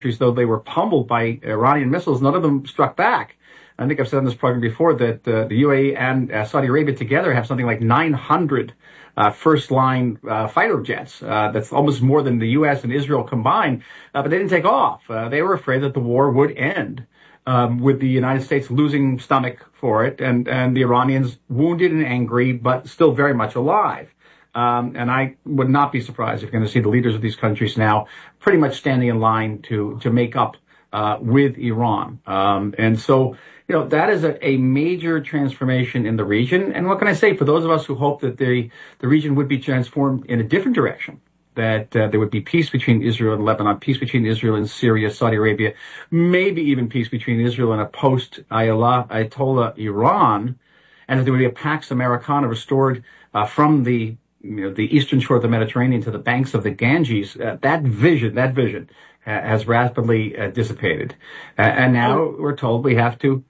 though they were pummeled by Iranian missiles, none of them struck back. I think I've said on this program before that the UAE and Saudi Arabia together have something like 900 first-line fighter jets. That's almost more than the U.S. and Israel combined, but they didn't take off. They were afraid that the war would end with the United States losing stomach for it, and the Iranians wounded and angry, but still very much alive. And I would not be surprised if you're going to see the leaders of these countries now pretty much standing in line to make up with Iran. And so, that is a major transformation in the region. And what can I say? For those of us who hope that the region would be transformed in a different direction, that there would be peace between Israel and Lebanon, peace between Israel and Syria, Saudi Arabia, maybe even peace between Israel and a post-Ayatollah Iran, and that there would be a Pax Americana restored from the eastern shore of the Mediterranean to the banks of the Ganges. That vision has rapidly dissipated, and now we're told we have to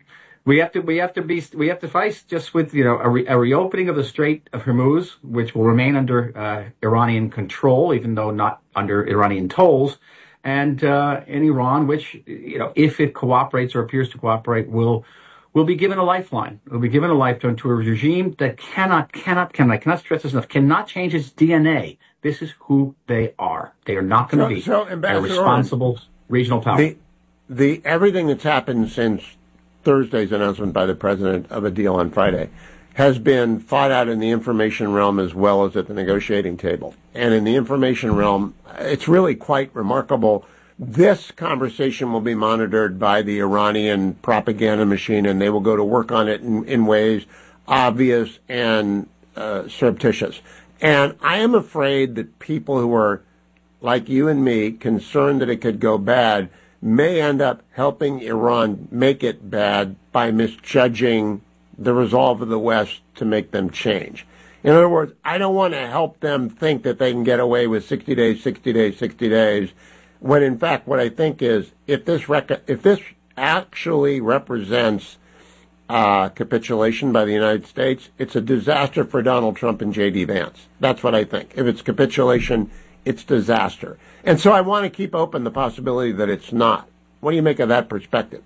face just with a reopening of the Strait of Hormuz, which will remain under Iranian control, even though not under Iranian tolls, and in Iran, which if it cooperates or appears to cooperate, will be given a lifeline. Will be given a lifeline to a regime that cannot stress this enough, cannot change its DNA. This is who they are. They are not going to be a responsible regional power. The everything that's happened since Thursday's announcement by the president of a deal on Friday has been fought out in the information realm as well as at the negotiating table. And in the information realm, it's really quite remarkable. This conversation will be monitored by the Iranian propaganda machine, and they will go to work on it in ways obvious and surreptitious. And I am afraid that people who are, like you and me, concerned that it could go bad, may end up helping Iran make it bad by misjudging the resolve of the West to make them change. In other words, I don't want to help them think that they can get away with 60 days, when in fact what I think is if this actually represents capitulation by the United States, it's a disaster for Donald Trump and J.D. Vance. That's what I think. If it's capitulation, it's disaster. And so I want to keep open the possibility that it's not. What do you make of that perspective?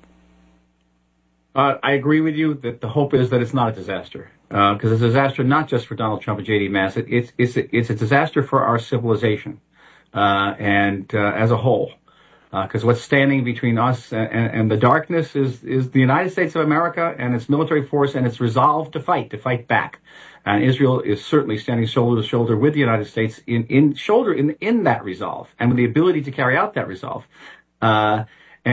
I agree with you that the hope is that it's not a disaster, because it's a disaster not just for Donald Trump and J.D. Vance. It's a disaster for our civilization and as a whole. Because what's standing between us and the darkness is the United States of America and its military force and its resolve to fight back. And Israel is certainly standing shoulder to shoulder with the United States in that resolve and with the ability to carry out that resolve. I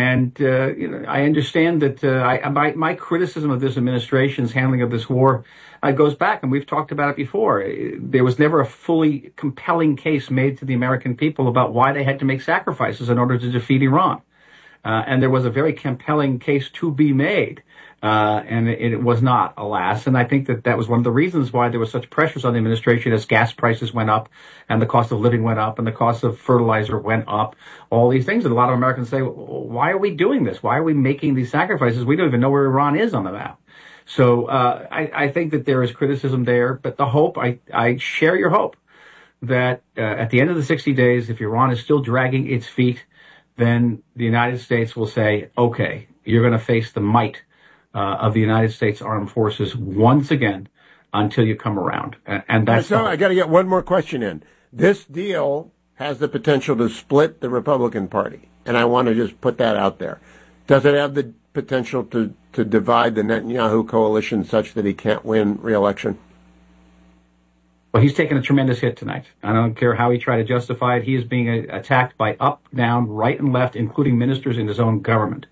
understand that my criticism of this administration's handling of this war goes back, and we've talked about it before. There was never a fully compelling case made to the American people about why they had to make sacrifices in order to defeat Iran. And there was a very compelling case to be made. And it was not, alas. And I think that was one of the reasons why there was such pressures on the administration as gas prices went up and the cost of living went up and the cost of fertilizer went up, all these things. And a lot of Americans say, well, why are we doing this? Why are we making these sacrifices? We don't even know where Iran is on the map. So I think that there is criticism there. But the hope, I share your hope that at the end of the 60 days, if Iran is still dragging its feet, then the United States will say, okay, you're going to face the might of the United States Armed Forces once again until you come around. And that's so I got to get one more question in. This deal has the potential to split the Republican Party, and I want to just put that out there. Does it have the potential to divide the Netanyahu coalition such that he can't win re-election? Well, he's taken a tremendous hit tonight. I don't care how he tried to justify it. He is being attacked by up, down, right, and left, including ministers in his own government.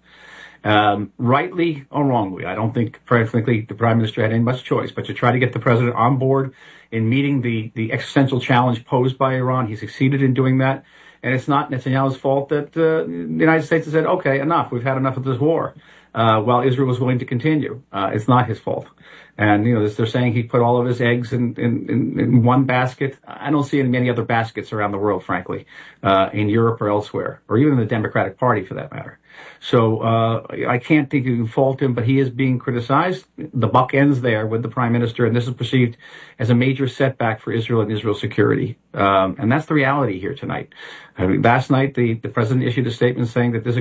Rightly or wrongly, I don't think, frankly, the prime minister had any much choice but to try to get the president on board in meeting the existential challenge posed by Iran. He succeeded in doing that. And it's not Netanyahu's fault that the United States has said, okay, enough. We've had enough of this war. While Israel was willing to continue. It's not his fault. And, they're saying he put all of his eggs in one basket. I don't see in many other baskets around the world, frankly, in Europe or elsewhere, or even in the Democratic Party for that matter. So I can't think you can fault him, but he is being criticized. The buck ends there with the prime minister, and this is perceived as a major setback for Israel and Israel's security. And that's the reality here tonight. I mean, last night, the president issued a statement saying that this